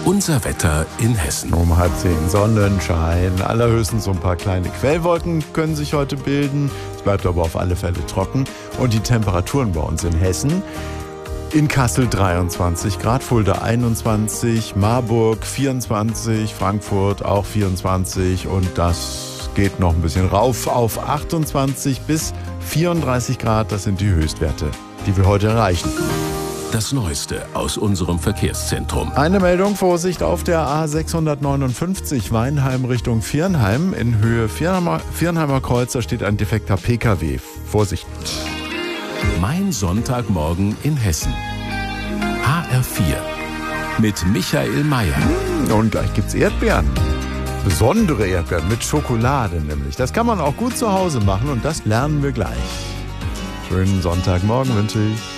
Unser Wetter in Hessen. Um 9:30 Sonnenschein. Allerhöchstens so ein paar kleine Quellwolken können sich heute bilden. Es bleibt aber auf alle Fälle trocken. Und die Temperaturen bei uns in Hessen: in Kassel 23 Grad, Fulda 21, Marburg 24, Frankfurt auch 24 und das geht noch ein bisschen rauf auf 28 bis 34 Grad. Das sind die Höchstwerte, die wir heute erreichen. Das Neueste aus unserem Verkehrszentrum. Eine Meldung: Vorsicht auf der A659 Weinheim Richtung Viernheim. In Höhe Viernheimer Kreuz, da steht ein defekter PKW. Vorsicht! Mein Sonntagmorgen in Hessen. HR4 mit Michael Mayer. Und gleich gibt's Erdbeeren. Besondere Erdbeeren mit Schokolade nämlich. Das kann man auch gut zu Hause machen und das lernen wir gleich. Schönen Sonntagmorgen wünsche ich.